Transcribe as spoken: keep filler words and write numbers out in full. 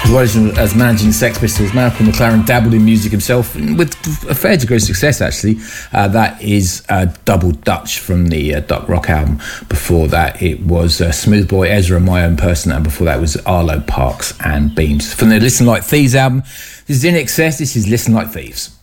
well as, as managing Sex Pistols, Malcolm McLaren dabbled in music himself with a fair degree of success, actually. Uh, that is uh, Double Dutch from the uh, Duck Rock album. Before that, it was uh, Smooth Boy Ezra, My Own Person, and before that was Arlo Parks and Beams. From the Listen Like Thieves album, this is In Excess, this is Listen Like Thieves.